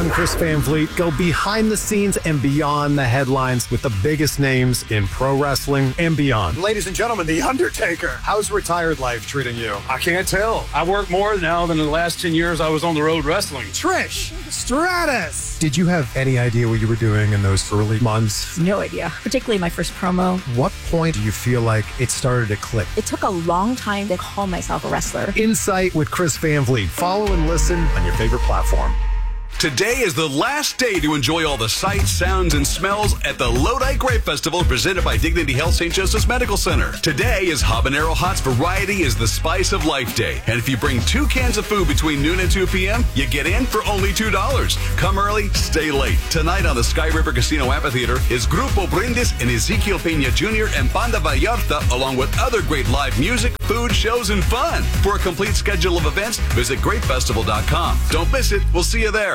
and Chris Van Vliet go behind the scenes and beyond the headlines with the biggest names in pro wrestling and beyond. Ladies and gentlemen, The Undertaker. How's retired life treating you? I can't tell. I work more now than in the last 10 years I was on the road wrestling. Trish Stratus. Did you have any idea what you were doing in those early months? No idea, particularly my first promo. What point do you feel like it started to click? It took a long time to call myself a wrestler. Insight with Chris Van Vliet. Follow and listen on your favorite platform. Today is the last day to enjoy all the sights, sounds, and smells at the Lodi Grape Festival presented by Dignity Health St. Joseph's Medical Center. Today is Habanero Hot's Variety is the Spice of Life Day. And if you bring 2 cans of food between noon and 2 p.m., you get in for only $2. Come early, stay late. Tonight on the Sky River Casino Amphitheater is Grupo Brindis and Ezequiel Peña Jr. and Banda Vallarta, along with other great live music, food, shows, and fun. For a complete schedule of events, visit grapefestival.com. Don't miss it. We'll see you there.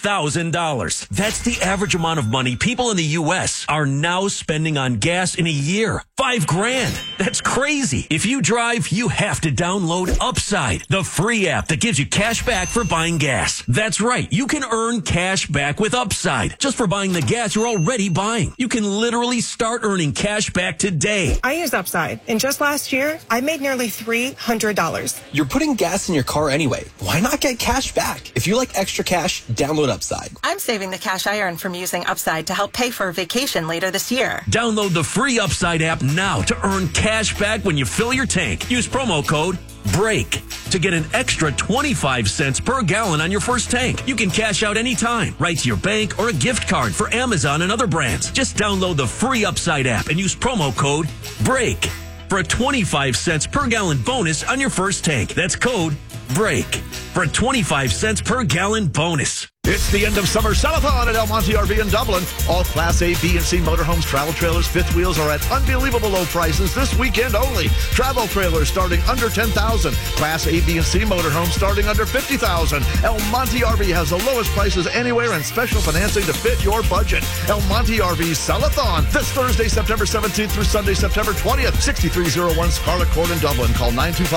$5,000. That's the average amount of money people in the U.S. are now spending on gas in a year. $5,000. That's crazy. If you drive, you have to download Upside, the free app that gives you cash back for buying gas. That's right. You can earn cash back with Upside just for buying the gas you're already buying. You can literally start earning cash back today. I use Upside, and just last year, I made nearly $300. You're putting gas in your car anyway. Why not get cash back? If you like extra cash, download Upside. I'm saving the cash I earn from using Upside to help pay for a vacation later this year. Download the free Upside app now to earn cash back when you fill your tank. Use promo code BREAK to get an extra 25 cents per gallon on your first tank. You can cash out anytime, right to your bank or a gift card for Amazon and other brands. Just download the free Upside app and use promo code BREAK for a 25 cents per gallon bonus on your first tank. That's code BREAK for a 25 cents per gallon bonus. It's the end of summer sellathon at El Monte RV in Dublin. All Class A, B, and C motorhomes, travel trailers, fifth wheels are at unbelievable low prices this weekend only. Travel trailers starting under $10,000. Class A, B, and C motorhomes starting under $50,000. El Monte RV has the lowest prices anywhere and special financing to fit your budget. El Monte RV Sellathon this Thursday, September 17th through Sunday, September 20th. 6301 Scarlet Court in Dublin. Call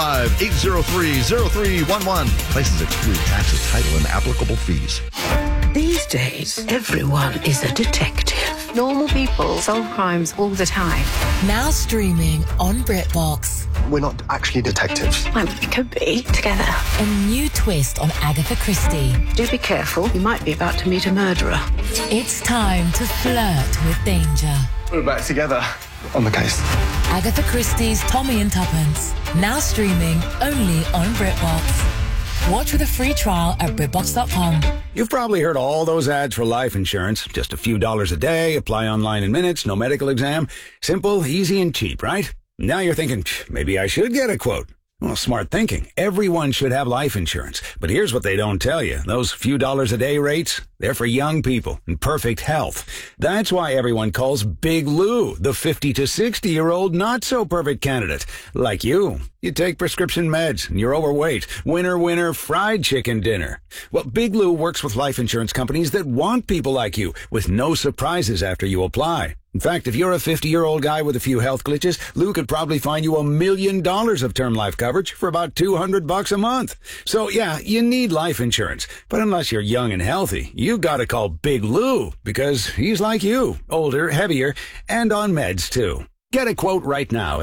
925-803-0311. Places exclude taxes, title, and applicable fees. These days, everyone is a detective. Normal people solve crimes all the time. Now streaming on BritBox. We're not actually detectives. Well, we could be together. A new twist on Agatha Christie. Do be careful. You might be about to meet a murderer. It's time to flirt with danger. We're back together on the case. Agatha Christie's Tommy and Tuppence. Now streaming only on BritBox. Watch with a free trial at BritBox.com. You've probably heard all those ads for life insurance. Just a few dollars a day, apply online in minutes, no medical exam. Simple, easy, and cheap, right? Now you're thinking, maybe I should get a quote. Well, smart thinking. Everyone should have life insurance. But here's what they don't tell you. Those few dollars a day rates, they're for young people in perfect health. That's why everyone calls Big Lou the 50 to 60-year-old not-so-perfect candidate. Like you. You take prescription meds and you're overweight. Winner, winner, fried chicken dinner. Well, Big Lou works with life insurance companies that want people like you with no surprises after you apply. In fact, if you're a 50-year-old guy with a few health glitches, Lou could probably find you $1 million of term life coverage for about $200 a month. So yeah, you need life insurance. But unless you're young and healthy, you gotta call Big Lou because he's like you, older, heavier, and on meds too. Get a quote right now at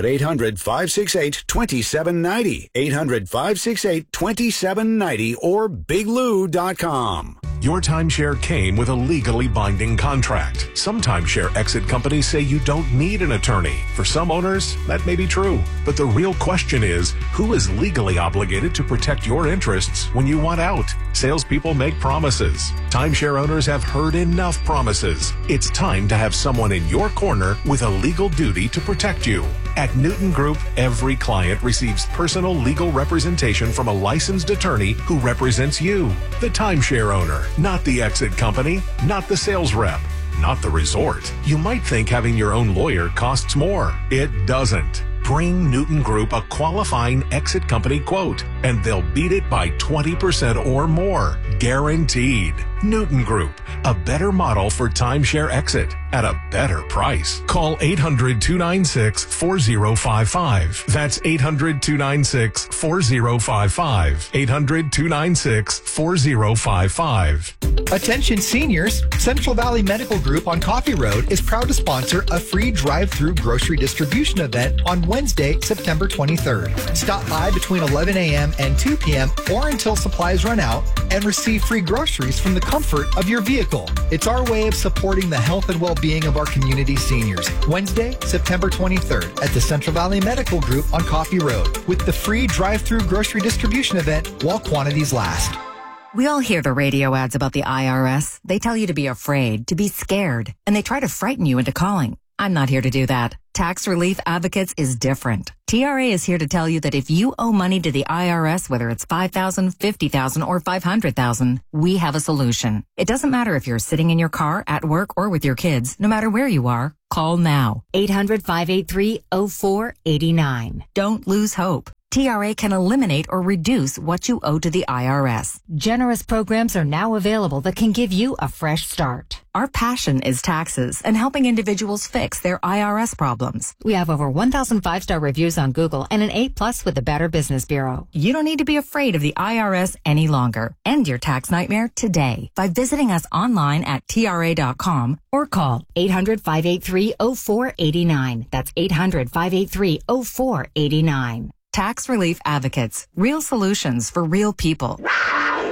800-568-2790, 800-568-2790, or biglou.com. Your timeshare came with a legally binding contract. Some timeshare exit companies say you don't need an attorney. For some owners, that may be true. But the real question is, who is legally obligated to protect your interests when you want out? Salespeople make promises. Timeshare owners have heard enough promises. It's time to have someone in your corner with a legal duty to protect you. At Newton Group, every client receives personal legal representation from a licensed attorney who represents you, the timeshare owner, not the exit company, not the sales rep, not the resort. You might think having your own lawyer costs more. It doesn't. Bring Newton Group a qualifying exit company quote, and they'll beat it by 20% or more, guaranteed. Newton Group, a better model for timeshare exit at a better price. Call 800-296-4055. That's 800-296-4055. 800-296-4055. Attention seniors, Central Valley Medical Group on Coffee Road is proud to sponsor a free drive-through grocery distribution event on Wednesday, September 23rd. Stop by between 11 a.m. and 2 p.m. or until supplies run out and receive free groceries from the comfort of your vehicle. It's our way of supporting the health and well-being of our community seniors. Wednesday, September 23rd at the Central Valley Medical Group on Coffee Road with the free drive-through grocery distribution event while quantities last. We all hear the radio ads about the IRS. They tell you to be afraid, to be scared, and they try to frighten you into calling. I'm not here to do that. Tax Relief Advocates is different. TRA is here to tell you that if you owe money to the IRS, whether it's $5,000, $50,000, or $500,000, we have a solution. It doesn't matter if you're sitting in your car, at work, or with your kids. No matter where you are, call now. 800-583-0489. Don't lose hope. TRA can eliminate or reduce what you owe to the IRS. Generous programs are now available that can give you a fresh start. Our passion is taxes and helping individuals fix their IRS problems. We have over 1,000 5-star reviews on Google and an A+ with the Better Business Bureau. You don't need to be afraid of the IRS any longer. End your tax nightmare today by visiting us online at TRA.com or call 800-583-0489. That's 800-583-0489. Tax Relief Advocates. Real solutions for real people.